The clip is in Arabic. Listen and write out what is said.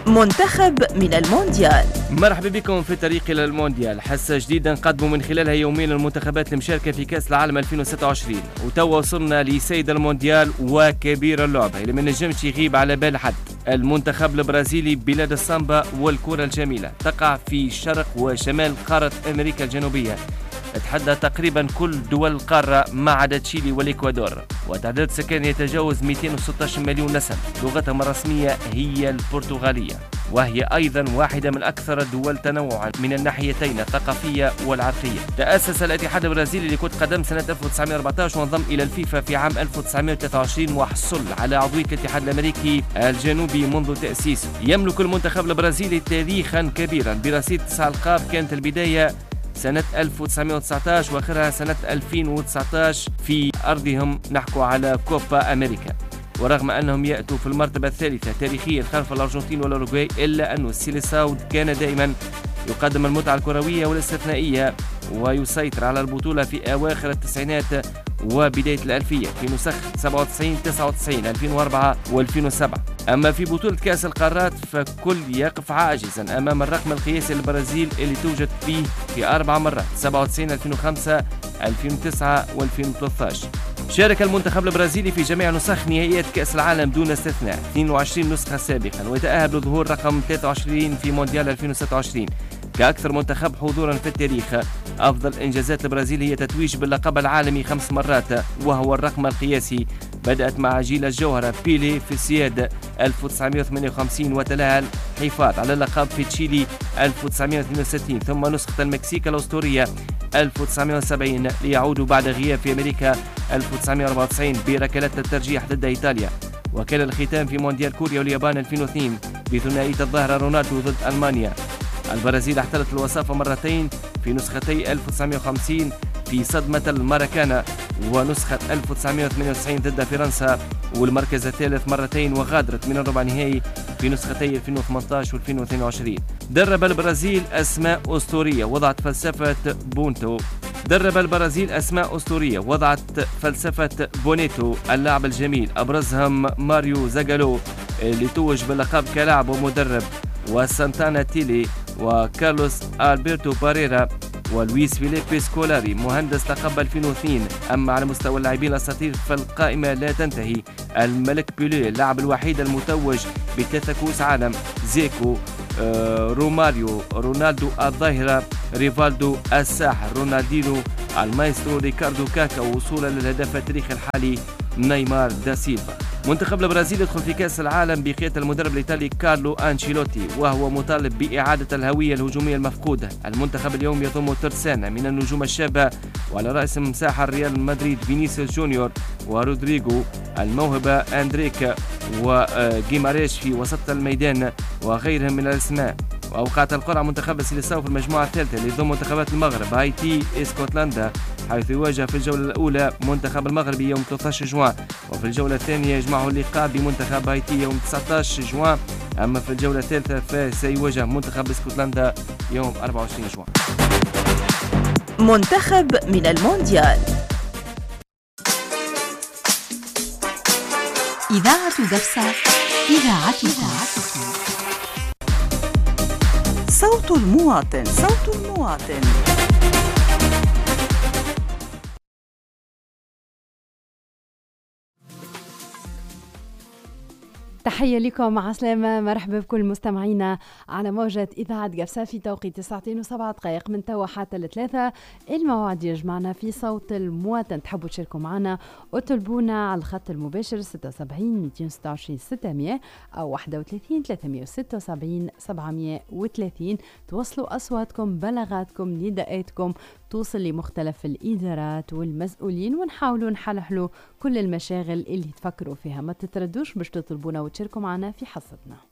منتخب من المونديال. مرحبا بكم في طريق إلى المونديال، حصة جديدة نقدموا من خلالها يومين المنتخبات المشاركة في كأس العالم 2026. وتوا وصلنا لسيد المونديال وكبير اللعبة اللي ما نجمش يغيب على بال حد، المنتخب البرازيلي بلاد السامبا والكرة الجميلة. تقع في شرق وشمال قارة أمريكا الجنوبية، تحدى تقريبا كل دول القارة ما عدا تشيلي والإكوادور، وتعداد سكان يتجاوز 216 مليون نسمة. لغتهم الرسمية هي البرتغالية، وهي أيضا واحدة من أكثر الدول تنوعا من الناحيتين الثقافية والعرقية. تأسس الاتحاد البرازيلي لكرة القدم سنة 1914 وانضم إلى الفيفا في عام 1923 وحصل على عضوية الاتحاد الأمريكي الجنوبي منذ تأسيسه. يملك المنتخب البرازيلي تاريخا كبيرا برصيد 9 ألقاب، كانت البداية سنة 1919 وآخرها سنة 2019 في أرضهم، نحكو على كوبا أمريكا. ورغم أنهم يأتوا في المرتبة الثالثة تاريخيا خلف الأرجنتين والأوروغواي، إلا أن السيليساو كان دائما يقدم المتعة الكروية والاستثنائية ويسيطر على البطولة في أواخر التسعينات وبداية الألفية في نسخ 97 99 2004 و2007. أما في بطولة كأس القارات فكل يقف عاجزا أمام الرقم القياسي للبرازيل اللي توجد فيه في 4 مرات: 97 2005 2009 و2013. شارك المنتخب البرازيلي في جميع نسخ نهائيات كأس العالم دون استثناء، 22 نسخة سابقا، ويتأهل لظهور رقم 23 في مونديال 2026 كأكثر منتخب حضورا في التاريخ. أفضل إنجازات البرازيل هي تتويج باللقب العالمي 5 مرات، وهو الرقم القياسي. بدأت مع جيل الجوهرة بيلي في السياد 1958، وتلاها الحفاظ على اللقب في تشيلي 1962، ثم نسخة المكسيك الأسطورية 1970، ليعودوا بعد غياب في أمريكا 1994 بركلات الترجيح ضد إيطاليا. وكان الختام في مونديال كوريا واليابان 2002 بثنائية الظاهرة رونالدو ضد ألمانيا. البرازيل احتلت الوصافة مرتين في نسختي 1950 في صدمة الماراكانا، ونسخة 1998 ضد فرنسا، والمركز الثالث مرتين، وغادرت من الربع نهائي في نسختي 2018 و2022. درب البرازيل أسماء أسطورية وضعت فلسفة بونتو. درب البرازيل أسماء أسطورية وضعت فلسفة بونيتو اللاعب الجميل، أبرزهم ماريو زاغالو اللي توج باللقب كلاعب ومدرب، وسانتانا تيلي، وكارلوس ألبرتو باريرا، ولويس فيليبي سكولاري مهندس لقب 2002. أما على مستوى اللاعبين الأساطير فالقائمة لا تنتهي: الملك بيليه اللاعب الوحيد المتوج ب3 كؤوس عالم، زيكو، روماريو، رونالدو الظاهرة، ريفالدو الساحر، رونالدينو، المايسترو ريكاردو كاكا، وصولا للهدف التاريخي الحالي نيمار دا سيلفا. منتخب البرازيل يدخل في كأس العالم بقيادة المدرب الإيطالي كارلو أنشيلوتي، وهو مطالب بإعادة الهوية الهجومية المفقودة. المنتخب اليوم يضم ترسانة من النجوم الشابة، وعلى رأسهم ساحر ريال مدريد فينيسيوس جونيور، ورودريغو، الموهبة أندريك، وجيماريش في وسط الميدان، وغيرهم من الأسماء. وأوقات القرعة منتخب السيليساو في المجموعة الثالثة اللي يضم منتخبات المغرب، هايتي، اسكتلندا، حيث يواجه في الجولة الأولى منتخب المغربي يوم 13 جوان، وفي الجولة الثانية يجمعه اللقاء بمنتخب هايتي يوم 19 جوان. أما في الجولة الثالثة فسيواجه منتخب اسكتلندا يوم 24 جوان. منتخب من المونديال. إذاعة دفسة، إذاعتنا. صوت المواطن. صوت المواطن. تحية لكم، مع سلامة، مرحبا بكل مستمعينا على موجة إذاعة قفصة في توقيت 2:07 من توا حتى 3. الموعد يجمعنا في صوت المواطن. تحبوا تشاركوا معنا وتلبونا على الخط المباشر 76 226 600 أو 31 376 730. توصلوا أصواتكم، بلاغاتكم، نداءاتكم توصل لمختلف الإدارات والمسؤولين، ونحاولوا نحلحلوا كل المشاغل اللي تفكروا فيها. ما تتردوش باش تطلبونا وتشاركوا معنا في حصتنا.